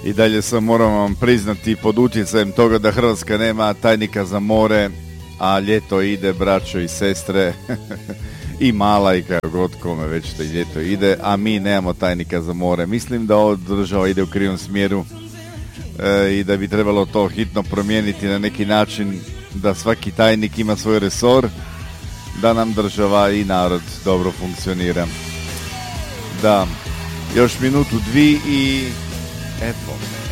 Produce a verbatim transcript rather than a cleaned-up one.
I dalje sam, moram vam priznati, pod utjecajem toga da Hrvatska nema tajnika za more, a ljeto ide, braćo i sestre, i mala i kako god kome već to ljeto ide, a mi nemamo tajnika za more. Mislim da ova država ide u krivom smjeru e, i da bi trebalo to hitno promijeniti na neki način, da svaki tajnik ima svoj resor, da nam država i narod dobro funkcionira. Da, još minutu dvi i eto.